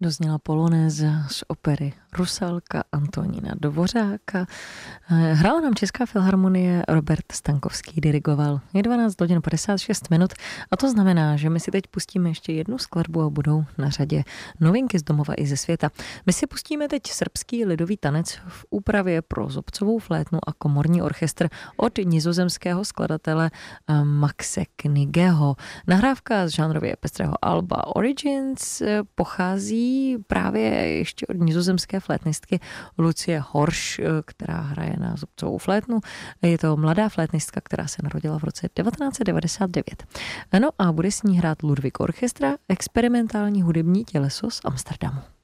Dozněla polonéza z opery Rusalka Antonína Dvořáka. Hrála nám Česká filharmonie, Robert Stankovský dirigoval. Je 12 hodin 56 minut a to znamená, že my si teď pustíme ještě jednu skladbu a budou na řadě novinky z domova i ze světa. My si pustíme teď srbský lidový tanec v úpravě pro zobcovou flétnu a komorní orchestr od nizozemského skladatele Maxe Knigeho. Nahrávka z žánrově pestrého alba Origins pochází právě ještě od nizozemské flétnistky Lucie Horš, která hraje na zobcovou flétnu. Je to mladá flétnistka, která se narodila v roce 1999. No a bude s ní hrát Ludwig Orchestra, experimentální hudební těleso z Amsterdamu.